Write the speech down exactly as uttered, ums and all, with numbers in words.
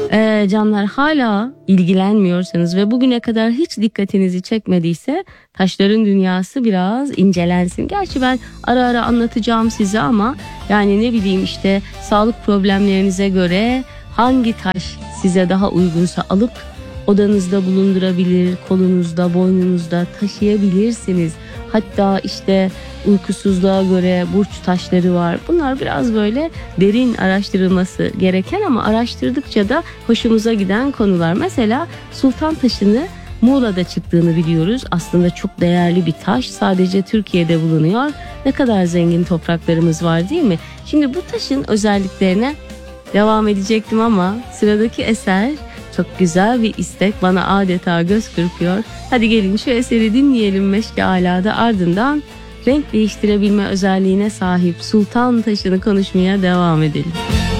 Ee, canlar, hala ilgilenmiyorsanız ve bugüne kadar hiç dikkatinizi çekmediyse taşların dünyası biraz incelensin. Gerçi ben ara ara anlatacağım size ama yani ne bileyim işte sağlık problemlerinize göre hangi taş size daha uygunsa alıp odanızda bulundurabilir, kolunuzda, boynunuzda taşıyabilirsiniz. Hatta işte uykusuzluğa göre burç taşları var. Bunlar biraz böyle derin araştırılması gereken ama araştırdıkça da hoşumuza giden konular. Mesela sultan taşını Muğla'da çıktığını biliyoruz. Aslında çok değerli bir taş. Sadece Türkiye'de bulunuyor. Ne kadar zengin topraklarımız var, değil mi? Şimdi bu taşın özelliklerine devam edecektim ama sıradaki eser çok güzel bir istek, bana adeta göz kırpıyor. Hadi gelin şu eseri dinleyelim Meşk-i Alâ'da, ardından renk değiştirebilme özelliğine sahip sultan taşını konuşmaya devam edelim.